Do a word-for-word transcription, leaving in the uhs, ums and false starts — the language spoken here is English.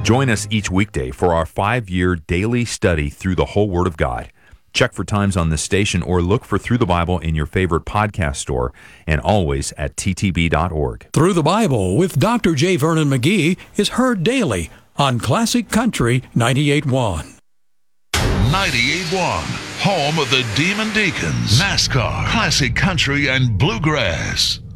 Join us each weekday for our five-year daily study through the whole Word of God. Check for times on this station or look for Through the Bible in your favorite podcast store and always at t t b dot org. Through the Bible with Doctor J. Vernon McGee is heard daily on Classic Country ninety-eight point one. ninety-eight point one, home of the Demon Deacons, NASCAR, Classic Country, and Bluegrass.